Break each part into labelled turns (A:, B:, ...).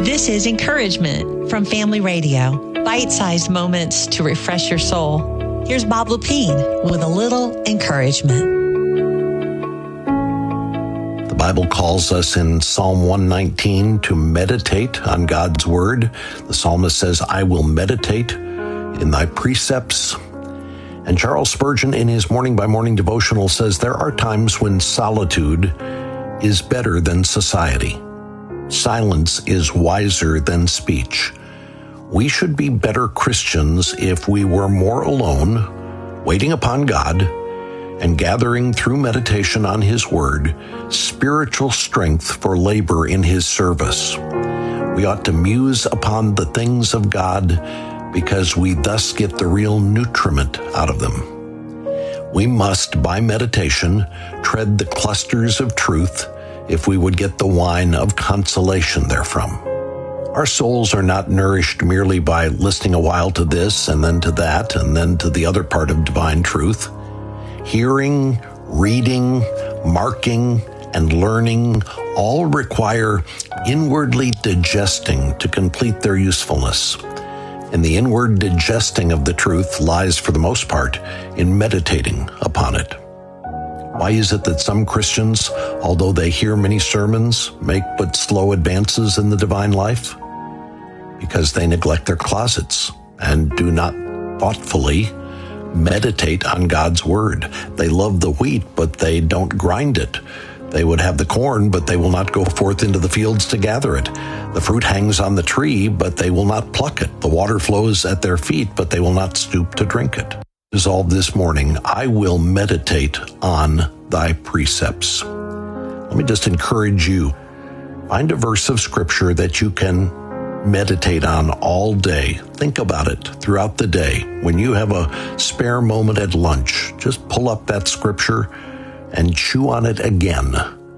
A: This is Encouragement from Family Radio. Bite-sized moments to refresh your soul. Here's Bob Lepine with a little encouragement.
B: The Bible calls us in Psalm 119 to meditate on God's Word. The psalmist says, I will meditate in thy precepts. And Charles Spurgeon, in his Morning by Morning devotional, says, there are times when solitude is better than society. Silence is wiser than speech. We should be better Christians if we were more alone, waiting upon God, and gathering through meditation on His Word, spiritual strength for labor in His service. We ought to muse upon the things of God because we thus get the real nutriment out of them. We must, by meditation, tread the clusters of truth if we would get the wine of consolation therefrom. Our souls are not nourished merely by listening a while to this and then to that and then to the other part of divine truth. Hearing, reading, marking, and learning all require inwardly digesting to complete their usefulness. And the inward digesting of the truth lies, for the most part, in meditating upon it. Why is it that some Christians, although they hear many sermons, make but slow advances in the divine life? Because they neglect their closets and do not thoughtfully meditate on God's Word. They love the wheat, but they don't grind it. They would have the corn, but they will not go forth into the fields to gather it. The fruit hangs on the tree, but they will not pluck it. The water flows at their feet, but they will not stoop to drink it. Resolve this morning, I will meditate on thy precepts. Let me just encourage you. Find a verse of Scripture that you can meditate on all day. Think about it throughout the day. When you have a spare moment at lunch, just pull up that Scripture and chew on it again.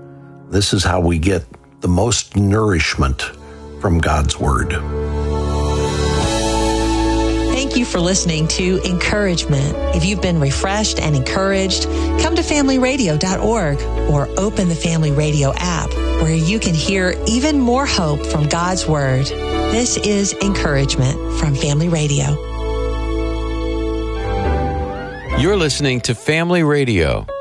B: This is how we get the most nourishment from God's Word.
A: Thank you for listening to Encouragement. If you've been refreshed and encouraged, come to familyradio.org or open the Family Radio app where you can hear even more hope from God's Word. This is Encouragement from Family Radio.
C: You're listening to Family Radio.